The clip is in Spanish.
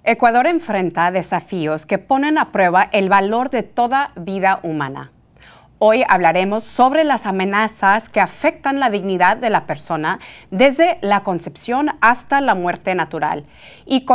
Ecuador enfrenta desafíos que ponen a prueba el valor de toda vida humana. Hoy hablaremos sobre las amenazas que afectan la dignidad de la persona desde la concepción hasta la muerte natural y